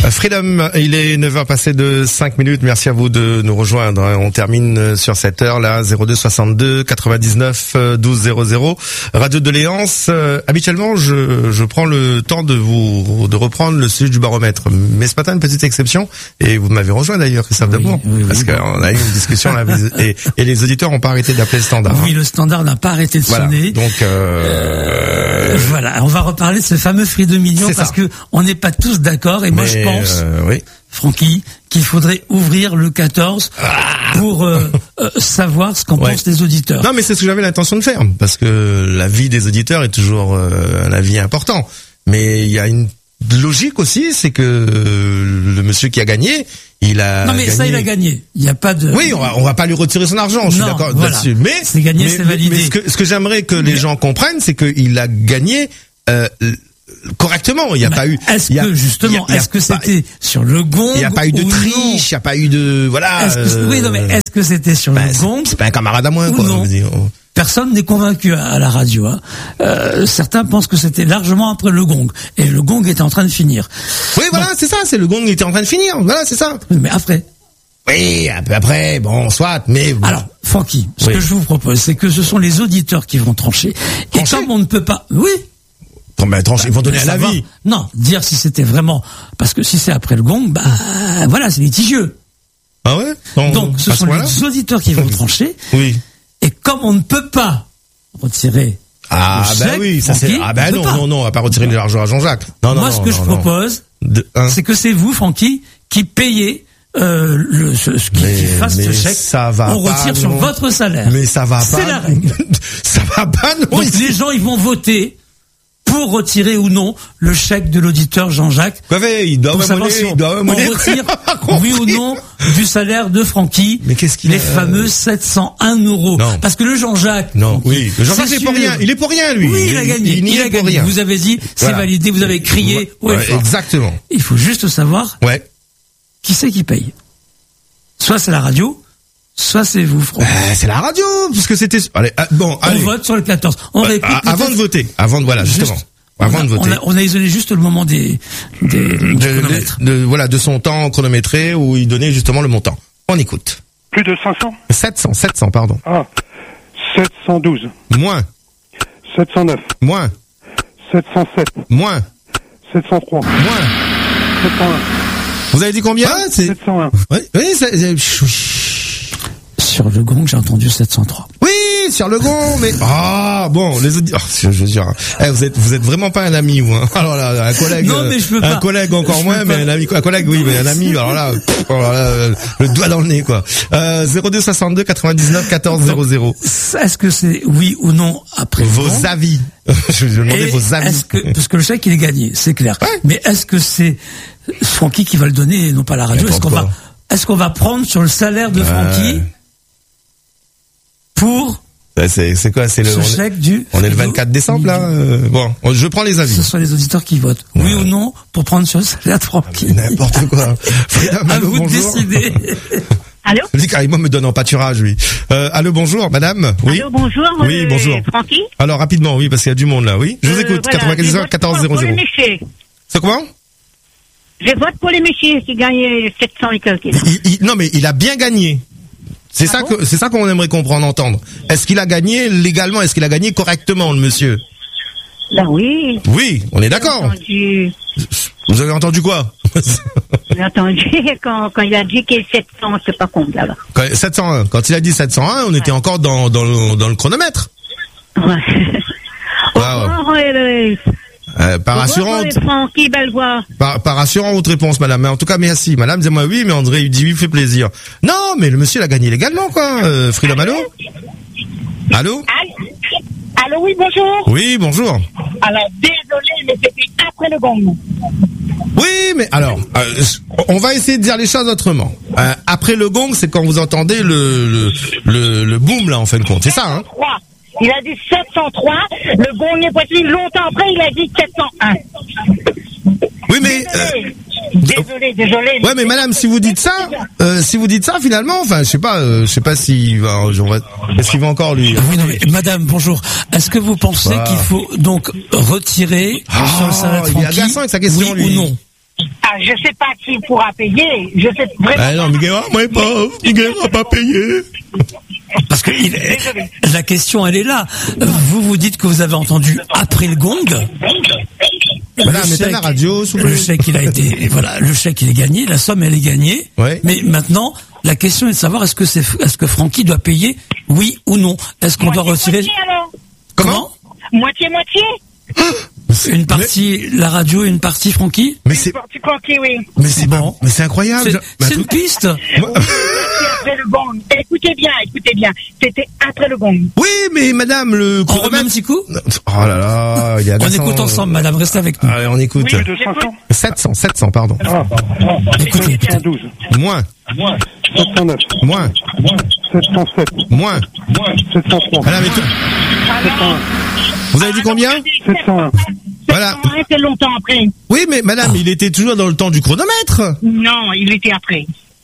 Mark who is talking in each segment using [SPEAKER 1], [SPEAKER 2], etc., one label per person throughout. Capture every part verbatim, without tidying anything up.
[SPEAKER 1] Freedom, il est neuf heures passées de cinq minutes. Merci à vous de nous rejoindre. On termine sur cette heure là, zéro deux soixante-deux quatre-vingt-dix-neuf douze zéro zéro. Radio de Léance. Euh, habituellement, je, je prends le temps de vous de reprendre le sujet du baromètre. Mais ce matin, une petite exception. Et vous m'avez rejoint d'ailleurs, Christophe
[SPEAKER 2] oui,
[SPEAKER 1] Dabour.
[SPEAKER 2] Oui,
[SPEAKER 1] parce
[SPEAKER 2] oui,
[SPEAKER 1] qu'on a eu une discussion là, et, et les auditeurs n'ont pas arrêté d'appeler le standard.
[SPEAKER 2] Oui, le standard n'a pas arrêté de
[SPEAKER 1] voilà.
[SPEAKER 2] sonner.
[SPEAKER 1] Donc euh...
[SPEAKER 2] Euh, voilà, on va reparler de ce fameux Freedom Million parce ça. que on n'est pas tous d'accord. Et moi,
[SPEAKER 1] mais
[SPEAKER 2] je pense,
[SPEAKER 1] euh, oui.
[SPEAKER 2] Francky, qu'il faudrait ouvrir le quatorze ah pour euh, euh, savoir ce qu'en ouais. pensent les auditeurs.
[SPEAKER 1] Non, mais c'est ce que j'avais l'intention de faire, parce que la vie des auditeurs est toujours euh, un avis important. Mais il y a une logique aussi, c'est que euh, le monsieur qui a gagné, il a
[SPEAKER 2] non mais
[SPEAKER 1] gagné...
[SPEAKER 2] ça il a gagné. Il y a pas de.
[SPEAKER 1] Oui, on va, on va pas lui retirer son argent. Je suis
[SPEAKER 2] non,
[SPEAKER 1] d'accord
[SPEAKER 2] voilà.
[SPEAKER 1] là-dessus. Mais
[SPEAKER 2] c'est gagné,
[SPEAKER 1] mais,
[SPEAKER 2] c'est validé.
[SPEAKER 1] Mais ce que, ce que j'aimerais que les gens comprennent, c'est qu'il a gagné euh, correctement. Il n'y a
[SPEAKER 2] bah,
[SPEAKER 1] pas eu.
[SPEAKER 2] Est-ce
[SPEAKER 1] y a,
[SPEAKER 2] que justement,
[SPEAKER 1] y a, y a
[SPEAKER 2] est-ce que
[SPEAKER 1] pas,
[SPEAKER 2] c'était sur le gong?
[SPEAKER 1] Il n'y a pas eu de triche. Il n'y a pas eu de voilà.
[SPEAKER 2] Est-ce que, oui, non mais est-ce que c'était sur
[SPEAKER 1] bah,
[SPEAKER 2] le gong?
[SPEAKER 1] C'est pas un camarade à moi, quoi.
[SPEAKER 2] Non. Personne n'est convaincu à la radio. Hein. Euh, certains pensent que c'était largement après le gong. Et le gong était en train de finir.
[SPEAKER 1] Oui, voilà, bon. c'est ça. C'est le gong qui était en train de finir. Voilà, c'est ça.
[SPEAKER 2] Mais après.
[SPEAKER 1] Oui, un peu après. Bon, soit, mais...
[SPEAKER 2] Alors, Francky, ce
[SPEAKER 1] oui.
[SPEAKER 2] que je vous propose, c'est que ce sont les auditeurs qui vont trancher.
[SPEAKER 1] Trancher.
[SPEAKER 2] Et comme on ne peut pas... Oui.
[SPEAKER 1] Bon, ben, trancher, bah, ils vont donner un avis.
[SPEAKER 2] Non, dire si c'était vraiment... Parce que si c'est après le gong, bah, voilà, c'est litigieux.
[SPEAKER 1] Ah ouais? Non,
[SPEAKER 2] donc, ce sont les auditeurs qui vont trancher.
[SPEAKER 1] Oui.
[SPEAKER 2] Et comme on ne peut pas retirer
[SPEAKER 1] ah
[SPEAKER 2] le
[SPEAKER 1] bah
[SPEAKER 2] chèque,
[SPEAKER 1] oui, ça c'est ah bah non
[SPEAKER 2] pas.
[SPEAKER 1] non non, on va pas retirer l'argent à Jean-Jacques. Non non.
[SPEAKER 2] Moi
[SPEAKER 1] non,
[SPEAKER 2] ce que
[SPEAKER 1] non,
[SPEAKER 2] je
[SPEAKER 1] non.
[SPEAKER 2] propose,
[SPEAKER 1] De, hein?
[SPEAKER 2] c'est que c'est vous, Francky, qui payez euh, le ce, ce qui,
[SPEAKER 1] mais,
[SPEAKER 2] qui fasse
[SPEAKER 1] mais
[SPEAKER 2] ce chèque.
[SPEAKER 1] Ça va
[SPEAKER 2] on
[SPEAKER 1] pas,
[SPEAKER 2] retire
[SPEAKER 1] non.
[SPEAKER 2] sur votre salaire.
[SPEAKER 1] Mais ça va pas.
[SPEAKER 2] C'est la règle.
[SPEAKER 1] Ça va pas non.
[SPEAKER 2] Donc les gens ils vont voter pour retirer ou non le chèque de l'auditeur Jean-Jacques.
[SPEAKER 1] Quoi fait, il doit
[SPEAKER 2] savoir si on, on retire oui ou non du salaire de Francky.
[SPEAKER 1] Mais qu'est-ce qu'il
[SPEAKER 2] les
[SPEAKER 1] a,
[SPEAKER 2] fameux
[SPEAKER 1] euh...
[SPEAKER 2] sept cent un euros.
[SPEAKER 1] Non.
[SPEAKER 2] Parce que le Jean-Jacques.
[SPEAKER 1] Non, oui. Le Jean-Jacques il est pour rien. Il est pour rien lui.
[SPEAKER 2] Oui, il, il a gagné. Il, il, il a gagné. Rien. Vous avez dit, c'est voilà. validé. Vous avez crié.
[SPEAKER 1] Ouais, ouais, exactement.
[SPEAKER 2] Il faut juste savoir.
[SPEAKER 1] Ouais.
[SPEAKER 2] Qui c'est qui paye? Soit c'est la radio. Soit c'est vous, Francky.
[SPEAKER 1] Euh, c'est la radio, puisque c'était. Allez, euh, bon, allez.
[SPEAKER 2] On vote sur le quatorze. On
[SPEAKER 1] euh,
[SPEAKER 2] réécoute.
[SPEAKER 1] Avant de voter. Avant de voilà, justement.
[SPEAKER 2] Juste.
[SPEAKER 1] Avant
[SPEAKER 2] on a,
[SPEAKER 1] de voter.
[SPEAKER 2] On a, on a isolé juste le moment des, des
[SPEAKER 1] de, de, de, voilà, de son temps chronométré où il donnait justement le montant. On écoute.
[SPEAKER 3] Plus de cinq cents?
[SPEAKER 1] sept cents, sept cents, pardon.
[SPEAKER 3] Ah. sept cent douze.
[SPEAKER 1] Moins.
[SPEAKER 3] sept cent neuf.
[SPEAKER 1] Moins.
[SPEAKER 3] sept cent sept.
[SPEAKER 1] Moins.
[SPEAKER 3] sept cent trois.
[SPEAKER 1] Moins.
[SPEAKER 3] sept cent un.
[SPEAKER 1] Vous avez dit combien?
[SPEAKER 3] Ah, c'est... sept cent un.
[SPEAKER 1] Oui, oui, c'est...
[SPEAKER 2] Sur le gong, j'ai entendu sept cent trois.
[SPEAKER 1] Oui, sur le gong, mais ah bon, les auditeurs, oh, je veux dire, hey, vous êtes vous êtes vraiment pas un ami, vous. Hein. Alors là, un collègue,
[SPEAKER 2] non, mais je peux
[SPEAKER 1] un
[SPEAKER 2] pas.
[SPEAKER 1] collègue encore
[SPEAKER 2] je
[SPEAKER 1] moins, mais un ami, un collègue, oui, mais un ami. Alors là, alors là le doigt dans le nez, quoi. Euh, zéro deux soixante-deux quatre-vingt-dix-neuf quatorze zéro zéro.
[SPEAKER 2] Est-ce que c'est oui ou non après
[SPEAKER 1] vos
[SPEAKER 2] le gong?
[SPEAKER 1] avis? Je vais demander
[SPEAKER 2] Et
[SPEAKER 1] vos avis.
[SPEAKER 2] Est-ce que parce que le chèque il est gagné, c'est clair.
[SPEAKER 1] Ouais.
[SPEAKER 2] Mais est-ce que c'est Francky qui va le donner et non pas la radio? Est-ce qu'on va est-ce qu'on va prendre sur le salaire de Francky? Euh... Pour
[SPEAKER 1] c'est c'est quoi c'est le
[SPEAKER 2] ce
[SPEAKER 1] on
[SPEAKER 2] chèque
[SPEAKER 1] est,
[SPEAKER 2] du
[SPEAKER 1] on est le vingt-quatre décembre là euh, bon je prends les avis.
[SPEAKER 2] Ce sont les auditeurs qui votent oui ouais. ou non pour prendre sur le salaire de Francky.
[SPEAKER 1] N'importe quoi. Freedom,
[SPEAKER 2] à
[SPEAKER 1] allô,
[SPEAKER 2] vous de
[SPEAKER 1] bonjour.
[SPEAKER 2] décider.
[SPEAKER 4] Allô?
[SPEAKER 1] Je dis carrément me donne en pâturage lui. Euh, allô bonjour madame. Oui.
[SPEAKER 4] Allô bonjour.
[SPEAKER 1] Oui
[SPEAKER 4] euh,
[SPEAKER 1] bonjour.
[SPEAKER 4] Francky.
[SPEAKER 1] Alors rapidement oui parce qu'il y a du monde là oui. Je vous
[SPEAKER 4] euh,
[SPEAKER 1] écoute.
[SPEAKER 4] Voilà,
[SPEAKER 1] quatre-vingt-quinze quatorze zéro zéro. C'est comment?
[SPEAKER 4] Je vote pour les messieurs qui gagnent sept cents et quelques.
[SPEAKER 1] Il, il, non mais il a bien gagné. C'est ah ça bon que c'est ça qu'on aimerait comprendre, entendre. Est-ce qu'il a gagné légalement? Est-ce qu'il a gagné correctement, le monsieur?
[SPEAKER 4] Ben oui.
[SPEAKER 1] Oui, on est d'accord.
[SPEAKER 4] Entendu...
[SPEAKER 1] Vous avez entendu quoi?
[SPEAKER 4] J'ai entendu quand, quand il a dit qu'il est sept cents, c'est pas compte là-bas.
[SPEAKER 1] Quand, sept cent un. Quand il a dit sept cent un, on ouais. était encore dans dans le, dans le chronomètre.
[SPEAKER 4] Ouais. Au revoir, euh,
[SPEAKER 1] Euh, par assurant,
[SPEAKER 4] Francky, belle voix.
[SPEAKER 1] Par, par assurant votre réponse, madame. Mais en tout cas, merci. Madame, dis-moi oui, mais André, il dit oui, fait plaisir. Non, mais le monsieur l'a gagné légalement, quoi. Euh, Freedom, allô? Allô?
[SPEAKER 5] Allô, oui, bonjour.
[SPEAKER 1] Oui, bonjour.
[SPEAKER 5] Alors, désolé, mais c'était après le gong.
[SPEAKER 1] Oui, mais alors, euh, on va essayer de dire les choses autrement. Euh, après le gong, c'est quand vous entendez le, le, le, le boom, là, en fin de compte. C'est ça, hein?
[SPEAKER 5] Il a dit sept cent trois, le gong est passé longtemps après, il a dit sept cent un.
[SPEAKER 1] Oui, mais...
[SPEAKER 5] Désolé, euh, désolé, désolé.
[SPEAKER 1] Ouais, mais madame, si vous dites ça, euh, si vous dites ça, finalement, enfin, je sais pas, euh, je sais pas s'il va... Est-ce qu'il va encore, lui...
[SPEAKER 2] Oui, non, mais, madame, bonjour. Est-ce que vous pensez ah. qu'il faut donc retirer
[SPEAKER 1] ah,
[SPEAKER 2] sur le salaire de Francky,
[SPEAKER 1] il est agaçant avec sa question,
[SPEAKER 2] oui
[SPEAKER 1] lui.
[SPEAKER 2] ou non?
[SPEAKER 5] Ah, je sais pas qui pourra payer. Je sais vraiment.
[SPEAKER 1] Ah non, Miguel, moi, il est pauvre. Miguel va pas payer.
[SPEAKER 2] Parce que il, la question, elle est là. Vous vous dites que vous avez entendu après le gong.
[SPEAKER 1] Voilà,
[SPEAKER 2] Le
[SPEAKER 1] mettez
[SPEAKER 2] chèque-
[SPEAKER 1] la radio, s'il vous
[SPEAKER 2] Le
[SPEAKER 1] plaît.
[SPEAKER 2] chèque, il a été, voilà, le chèque, il est gagné, la somme, elle est gagnée.
[SPEAKER 1] Ouais.
[SPEAKER 2] Mais maintenant, la question est de savoir est-ce que c'est, est-ce que Francky doit payer, oui ou non? Est-ce qu'on doit retirer,
[SPEAKER 5] Moitié, alors.
[SPEAKER 1] Comment?
[SPEAKER 5] Moitié, moitié.
[SPEAKER 2] Une partie, la radio et une partie Francky?
[SPEAKER 1] Mais c'est,
[SPEAKER 5] Tu Francky, oui.
[SPEAKER 1] mais c'est bon, mais c'est incroyable.
[SPEAKER 2] C'est,
[SPEAKER 1] Je- mais
[SPEAKER 2] c'est une
[SPEAKER 1] attends.
[SPEAKER 2] piste.
[SPEAKER 1] Moi-
[SPEAKER 5] Après le gong. Écoutez bien, écoutez bien. C'était après le gong.
[SPEAKER 1] Oui, mais madame, le
[SPEAKER 2] On remet un
[SPEAKER 1] chronomètre.
[SPEAKER 2] petit coup?
[SPEAKER 1] Oh là là, il y a
[SPEAKER 2] On
[SPEAKER 1] agaçant.
[SPEAKER 2] écoute ensemble, madame, restez avec nous.
[SPEAKER 1] Allez, on écoute.
[SPEAKER 5] Oui,
[SPEAKER 3] De cinq cents.
[SPEAKER 1] sept cents, sept cents, pardon.
[SPEAKER 3] Ah,
[SPEAKER 2] Écoutez,
[SPEAKER 3] sept cent douze.
[SPEAKER 1] Moins,
[SPEAKER 3] sept cent neuf.
[SPEAKER 1] moins,
[SPEAKER 3] sept cent sept.
[SPEAKER 1] moins.
[SPEAKER 3] sept cent trois.
[SPEAKER 1] Madame, et tout-
[SPEAKER 3] sept cent un.
[SPEAKER 1] vous avez dit combien?
[SPEAKER 3] sept cent un.
[SPEAKER 1] Voilà.
[SPEAKER 5] C'est longtemps après.
[SPEAKER 1] Oui, mais madame, il était toujours dans le temps du chronomètre.
[SPEAKER 5] Non, il était après.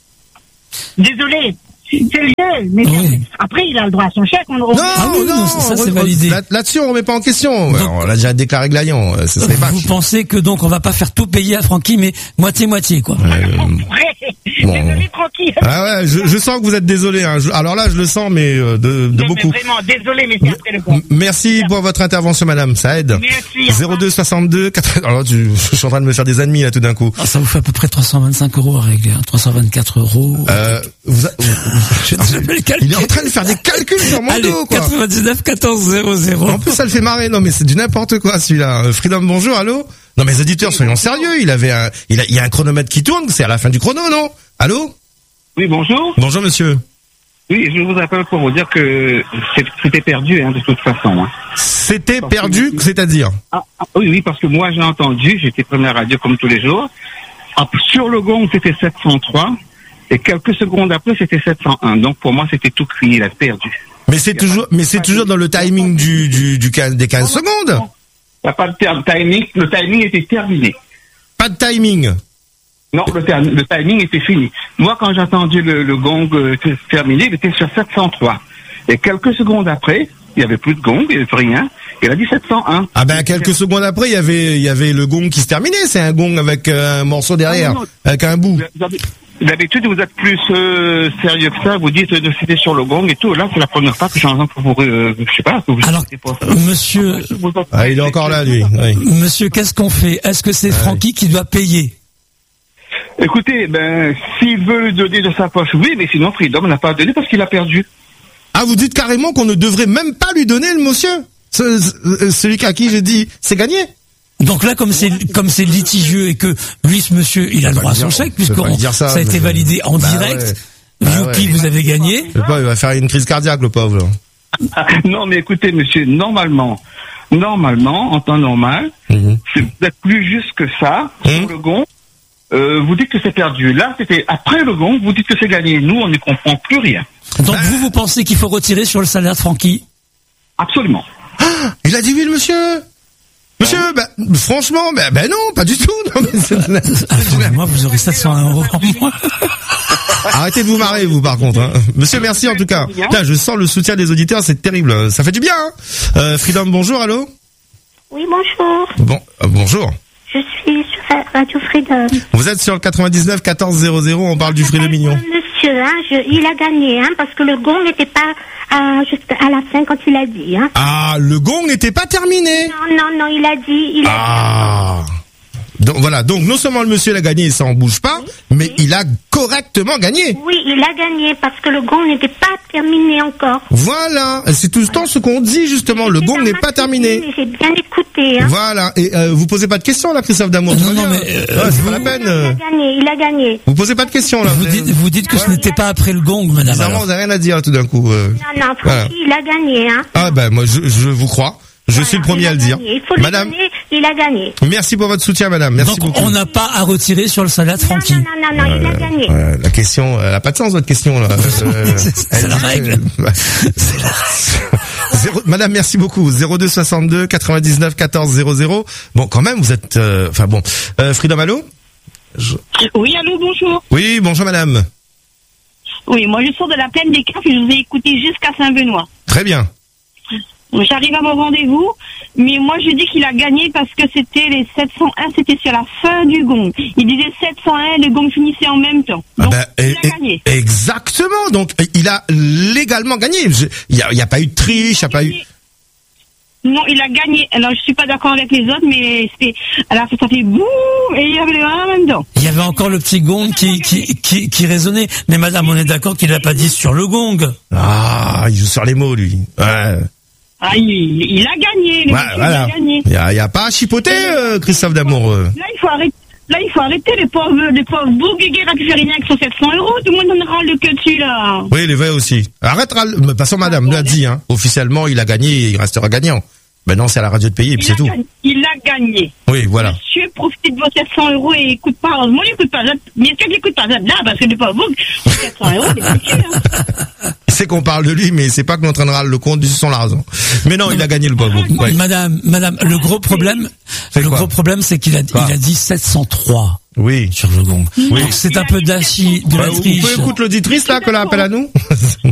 [SPEAKER 5] Désolé. C'est le jeu. Mais
[SPEAKER 2] Oui.
[SPEAKER 5] après, il a le droit à son chèque. On le
[SPEAKER 1] Non,
[SPEAKER 5] remet.
[SPEAKER 2] Ah oui,
[SPEAKER 1] non,
[SPEAKER 2] non, ça, c'est
[SPEAKER 1] on-
[SPEAKER 2] validé.
[SPEAKER 1] là- Là-dessus, on remet pas en question. Alors, on l'a déjà déclaré glaillant. euh, Ce serait pas.
[SPEAKER 2] Vous pensez que donc on va pas faire tout payer à Francky, mais moitié-moitié, quoi.
[SPEAKER 5] Après.
[SPEAKER 1] Bon.
[SPEAKER 5] Désolé, tranquille.
[SPEAKER 1] Ah ouais, je, je sens que vous êtes désolé. Hein. Je- alors là, je le sens, mais euh, de, de
[SPEAKER 5] Non, mais
[SPEAKER 1] beaucoup.
[SPEAKER 5] vraiment, désolé, mais c'est après le gong.
[SPEAKER 1] M- Merci pour votre intervention, madame. Ça aide.
[SPEAKER 5] Merci.
[SPEAKER 1] zéro deux soixante-deux quatre. Alors, tu- je suis en train de me faire des ennemis là tout d'un coup.
[SPEAKER 2] Ah, ça vous fait à peu près trois cent vingt-cinq euros à régler, hein. trois cent vingt-quatre euros.
[SPEAKER 1] Euh, vous a-
[SPEAKER 2] Je ne sais pas les calculs.
[SPEAKER 1] il est en train de faire des calculs sur mon
[SPEAKER 2] Allez,
[SPEAKER 1] dos, quoi.
[SPEAKER 2] quatre-vingt-dix-neuf quatorze zéro zéro.
[SPEAKER 1] En plus, ça le fait marrer. Non, mais c'est du n'importe quoi, celui-là. Euh, Freedom, bonjour, allô? Non, mais les auditeurs, soyons sérieux. Il avait un, il a, il y a un chronomètre qui tourne. C'est à la fin du chrono, non? Allô?
[SPEAKER 6] Oui, bonjour.
[SPEAKER 1] Bonjour, monsieur.
[SPEAKER 6] Oui, je vous appelle pour vous dire que c'est- c'était perdu, hein, de toute façon. Hein.
[SPEAKER 1] C'était perdu, c'est-à-dire?
[SPEAKER 6] Ah, ah, oui, oui, parce que moi j'ai entendu, j'étais première radio comme tous les jours. Ah, sur le gong, c'était sept cent trois, et quelques secondes après, c'était sept cent un. Donc pour moi, c'était tout crié, il a perdu.
[SPEAKER 1] Mais c'est toujours, mais c'est toujours dans le timing du, du, du quinze, des quinze secondes.
[SPEAKER 6] Il n'y a pas de terme timing, le timing était terminé.
[SPEAKER 1] Pas de timing.
[SPEAKER 6] Non, le, ter- le timing était fini. Moi, quand j'ai entendu le, le gong euh, terminé, il était sur sept cent trois. Et quelques secondes après, il n'y avait plus de gong, il n'y avait plus rien. Il a dit sept cent un.
[SPEAKER 1] Ah ben, quelques secondes après, il y avait, il y avait le gong qui se terminait. C'est un gong avec euh, un morceau derrière,
[SPEAKER 6] Ah, non, non.
[SPEAKER 1] avec un bout.
[SPEAKER 6] Vous avez- D'habitude, vous êtes plus euh, sérieux que ça. Vous dites euh, de citer sur le gong et tout. Là, c'est la première fois que j'entends que vous, euh, je sais pas, que vous.
[SPEAKER 2] Alors,
[SPEAKER 6] citez pas.
[SPEAKER 2] monsieur,
[SPEAKER 1] Ah, il est encore là, lui. Oui.
[SPEAKER 2] monsieur, qu'est-ce qu'on fait? Est-ce que c'est Francky qui doit payer?
[SPEAKER 6] Écoutez, ben, s'il veut donner de sa poche, oui, mais sinon, Freedom n'a pas donné parce qu'il a perdu.
[SPEAKER 1] Ah, vous dites carrément qu'on ne devrait même pas lui donner le monsieur? Ce- ce- celui à qui j'ai dit, c'est gagné?
[SPEAKER 2] Donc là, comme c'est comme c'est litigieux et que lui, ce monsieur, il a le droit à son
[SPEAKER 1] dire-
[SPEAKER 2] chèque
[SPEAKER 1] je peux
[SPEAKER 2] puisque
[SPEAKER 1] pas lui dire ça,
[SPEAKER 2] ça a été
[SPEAKER 1] mais-
[SPEAKER 2] validé en
[SPEAKER 1] Bah
[SPEAKER 2] direct.
[SPEAKER 1] ouais. Bah
[SPEAKER 2] Youpi,
[SPEAKER 1] ouais.
[SPEAKER 2] vous avez gagné.
[SPEAKER 1] Je sais pas, il va faire une crise cardiaque, le pauvre.
[SPEAKER 6] Non, mais écoutez, monsieur, normalement, normalement, en temps normal,
[SPEAKER 1] Mhm.
[SPEAKER 6] c'est peut-être plus juste que ça,
[SPEAKER 1] Mhm.
[SPEAKER 6] sur le gong, euh, vous dites que c'est perdu. Là, c'était après le gong, vous dites que c'est gagné. Nous, on ne comprend plus rien.
[SPEAKER 2] Donc vous, vous pensez qu'il faut retirer sur le salaire de Francky?
[SPEAKER 6] Absolument.
[SPEAKER 1] Il a dit oui, le monsieur. Monsieur, bah, franchement, bah, bah non, pas du tout. Non, mais c'est-
[SPEAKER 2] Moi, vous aurez sept cent un euros en moins.
[SPEAKER 1] Arrêtez de vous marrer, vous, par contre. Hein. Monsieur, merci en tout cas. Putain, je sens le soutien des auditeurs, c'est terrible. Ça fait du bien. Hein. Euh, Freedom, bonjour, allô.
[SPEAKER 7] Oui, bonjour.
[SPEAKER 1] Bon, euh, bonjour.
[SPEAKER 7] Je suis sur Radio Freedom.
[SPEAKER 1] Vous êtes sur le quatre-vingt-dix-neuf quatorze zéro zéro. On parle du Freedom mignon.
[SPEAKER 7] Monsieur, hein, je, il a gagné, hein, parce que le gong n'était pas à, juste à la fin quand il a dit. Hein.
[SPEAKER 1] Ah, le gong n'était pas terminé.
[SPEAKER 7] Non, non, non, il a dit. Il a
[SPEAKER 1] Ah. Donc voilà, donc non seulement le monsieur l'a gagné, ça en bouge pas, mais il a correctement gagné.
[SPEAKER 7] Oui, il a gagné parce que le gong n'était pas terminé encore.
[SPEAKER 1] Voilà, c'est tout le temps ce qu'on dit justement, le gong n'est pas terminé.
[SPEAKER 7] J'ai bien écouté. Hein.
[SPEAKER 1] Voilà, et euh, vous posez pas de questions là, Christophe Damour.
[SPEAKER 2] Non,
[SPEAKER 1] tout va
[SPEAKER 2] non,
[SPEAKER 1] bien.
[SPEAKER 2] mais, euh,
[SPEAKER 1] Ouais, c'est
[SPEAKER 2] vous-
[SPEAKER 1] pas la peine.
[SPEAKER 7] Il
[SPEAKER 1] euh.
[SPEAKER 7] a gagné, il a gagné.
[SPEAKER 1] Vous posez pas de questions là.
[SPEAKER 2] Vous
[SPEAKER 1] avez-
[SPEAKER 2] dites, vous dites que ce n'était pas après le gong, madame.
[SPEAKER 1] Bizarrement,
[SPEAKER 2] alors.
[SPEAKER 1] vous avez rien à dire là, tout d'un coup. euh.
[SPEAKER 7] Non, non,
[SPEAKER 1] Voilà.
[SPEAKER 7] Francky, il a gagné. Hein.
[SPEAKER 1] Ah ben moi je, je vous crois. Je
[SPEAKER 7] Voilà,
[SPEAKER 1] suis le premier
[SPEAKER 7] il a
[SPEAKER 1] à le dire.
[SPEAKER 7] gagné. Il faut lui
[SPEAKER 1] Madame,
[SPEAKER 7] donner, il a gagné.
[SPEAKER 1] merci pour votre soutien, madame. Merci
[SPEAKER 2] Donc
[SPEAKER 1] beaucoup.
[SPEAKER 2] on n'a pas à retirer sur le salaire de
[SPEAKER 7] Non,
[SPEAKER 2] Francky.
[SPEAKER 7] non, non, non, non, il a gagné.
[SPEAKER 1] Euh, la question, elle a pas de sens votre question là. Euh,
[SPEAKER 2] C'est- c'est
[SPEAKER 1] elle
[SPEAKER 2] la
[SPEAKER 1] dit,
[SPEAKER 2] règle.
[SPEAKER 1] euh, bah, Zéro- Madame, merci beaucoup. zéro deux soixante-deux quatre-vingt-dix-neuf quatorze zéro zéro. Bon, quand même, vous êtes. euh, Enfin bon, euh, Freedom, allô. Je-
[SPEAKER 5] Oui, allô, bonjour.
[SPEAKER 1] Oui, bonjour madame.
[SPEAKER 5] Oui, moi je sors de la plaine des Cafs et je vous ai écouté jusqu'à Saint-Benoît.
[SPEAKER 1] Très bien.
[SPEAKER 5] J'arrive à mon rendez-vous, mais moi je dis qu'il a gagné parce que c'était les sept cent un, c'était sur la fin du gong. Il disait sept cent un, le gong finissait en même temps. Donc,
[SPEAKER 1] ah ben,
[SPEAKER 5] il
[SPEAKER 1] et,
[SPEAKER 5] a gagné.
[SPEAKER 1] Exactement. Donc, il a légalement gagné. Il n'y a, y a pas eu de triche, il n'y a pas eu...
[SPEAKER 5] Non, il a gagné. Alors, je suis pas d'accord avec les autres, mais c'est, alors, ça fait bouh, et il y avait les mains en même temps.
[SPEAKER 2] Il y avait encore le petit gong qui, qui, qui, qui résonnait. Mais madame, on est d'accord qu'il n'a pas dit sur le gong.
[SPEAKER 1] Ah, il joue sur les mots, lui. Ouais.
[SPEAKER 5] Ah, il, il a gagné, le
[SPEAKER 1] Ouais,
[SPEAKER 5] monsieur,
[SPEAKER 1] voilà.
[SPEAKER 5] il a gagné.
[SPEAKER 1] Il y a, y a pas à chipoter, euh, Christophe Damoureux.
[SPEAKER 5] Là, il faut arrêter. Là, il faut arrêter les pauvres, les pauvres bourguiguerres qui fait rien avec son sept cents euros. Tout le monde en aura le cul dessus, là.
[SPEAKER 1] Oui, les vrais aussi. Arrêtera. De toute façon, madame l'a dit, hein. Officiellement, il a gagné, il restera gagnant. Maintenant, c'est à la radio de payer, et puis c'est tout.
[SPEAKER 5] Gagné. Il a gagné.
[SPEAKER 1] Oui, voilà.
[SPEAKER 5] Monsieur, profitez de vos sept cents euros et écoute pas. Moi, il écoute pas. Mais est-ce qu'il écoute pas là? Parce que le pauvre, sept cents euros, c'est petit, hein.
[SPEAKER 1] C'est qu'on parle de lui, mais c'est pas qu'on entraînera le compte du son l'argent. Mais non, il a gagné le pauvre. Ouais.
[SPEAKER 2] Madame, madame, le gros problème,
[SPEAKER 1] C'est
[SPEAKER 2] le
[SPEAKER 1] quoi
[SPEAKER 2] gros problème, c'est qu'il a,
[SPEAKER 1] Quoi
[SPEAKER 2] il a dit sept cent trois.
[SPEAKER 1] Oui.
[SPEAKER 2] Sur le gong.
[SPEAKER 1] Oui.
[SPEAKER 2] Donc c'est un peu d'achy, de
[SPEAKER 1] Bah,
[SPEAKER 2] la
[SPEAKER 1] vous
[SPEAKER 2] triche.
[SPEAKER 1] pouvez écouter l'auditrice, là, que là appelle à nous?